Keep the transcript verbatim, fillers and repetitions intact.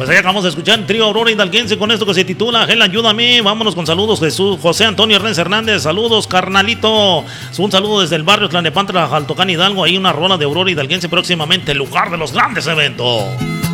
Pues ahí acabamos de escuchar Trío Aurora Hidalguense con esto que se titula Gel, ayúdame. Vámonos con saludos. Jesús José Antonio Hernández Hernández, saludos, carnalito. Un saludo desde el barrio Tlalnepantla, Jaltocán, Hidalgo. Ahí una rola de Aurora Hidalguense próximamente, el lugar de los grandes eventos.